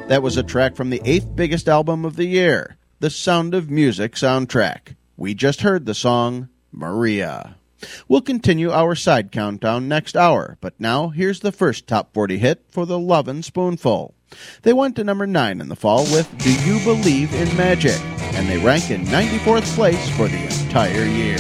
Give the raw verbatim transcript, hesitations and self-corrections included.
That was a track from the eighth biggest album of the year, the Sound of Music soundtrack. We just heard the song, Maria. We'll continue our side countdown next hour, but now here's the first top forty hit for the Lovin' Spoonful. They went to number nine in the fall with Do You Believe in Magic? And they rank in ninety-fourth place for the entire year.